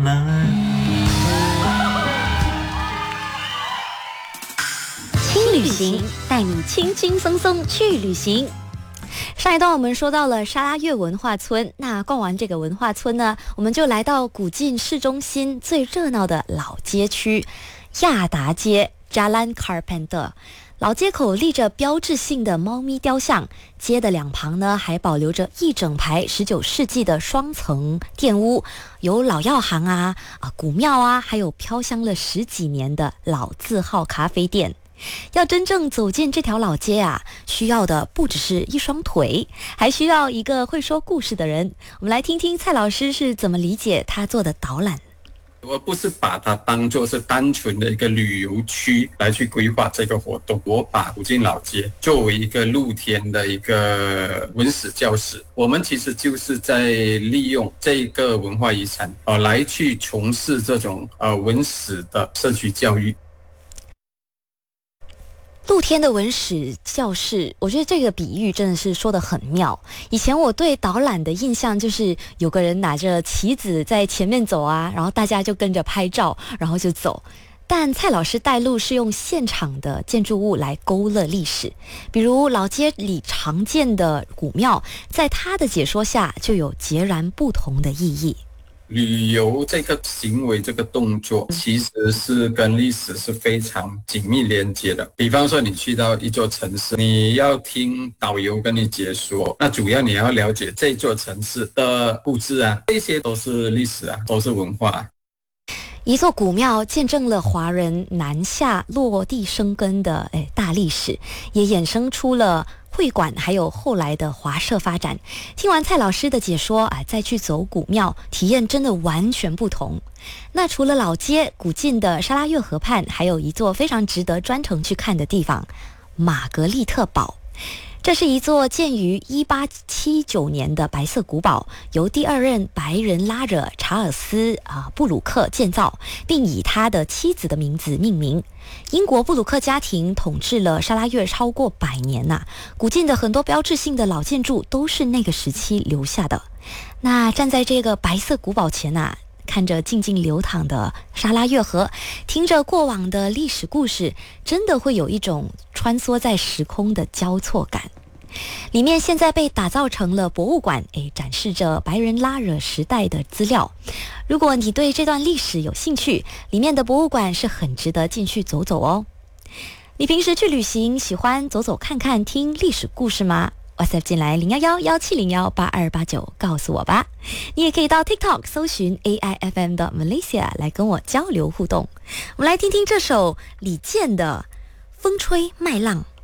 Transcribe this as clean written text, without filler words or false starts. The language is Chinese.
吗？ 轻旅行带你轻轻松松去旅行。上一段我们说到了沙拉越文化村，那逛完这个文化村呢，我们就来到古晋市中心最热闹的老街区亚达街 Jalan Carpenter。老街口立着标志性的猫咪雕像，街的两旁呢还保留着一整排19世纪的双层店屋，有老药行古庙还有飘香了10几年的老字号咖啡店。要真正走进这条老街需要的不只是一双腿，还需要一个会说故事的人。我们来听听蔡老师是怎么理解他做的导览。 我不是把它当作是单纯的一个旅游区来去规划这个活动，我把古晋老街作为一个露天的一个文史教室，我们其实就是在利用这个文化遗产来去从事这种文史的社区教育。 露天的文史教室，我觉得这个比喻真的是说得很妙。以前我对导览的印象就是有个人拿着旗子在前面走然后大家就跟着拍照，然后就走。但蔡老师带路是用现场的建筑物来勾勒历史，比如老街里常见的古庙，在他的解说下就有截然不同的意义。 旅游这个行为这个动作其实是跟历史是非常紧密连接的。比方说你去到一座城市，你要听导游跟你解说，那主要你要了解这座城市的布置这些都是历史都是文化。 一座古庙见证了华人南下落地生根的大历史，也衍生出了会馆还有后来的华社发展。听完蔡老师的解说再去走古庙，体验真的完全不同。那除了老街，古晋的沙拉越河畔还有一座非常值得专程去看的地方——玛格丽特堡。这是一座建于1879年的白色古堡，由第二任白人拉惹查尔斯布鲁克建造，并以他的妻子的名字命名。英国布鲁克家庭统治了沙拉越超过100年古晋的很多标志性的老建筑都是那个时期留下的。那站在这个白色古堡前看着静静流淌的沙拉越河，听着过往的历史故事，真的会有一种穿梭在时空的交错感。里面现在被打造成了博物馆，展示着白人拉惹时代的资料。如果你对这段历史有兴趣，里面的博物馆是很值得进去走走哦。你平时去旅行喜欢走走看看听历史故事吗？WhatsApp 进来011-1701-8289告诉我吧。你也可以到 TikTok 搜寻 AIFM 的 Malaysia 来跟我交流互动。我们来听听这首李健的《风吹麦浪》。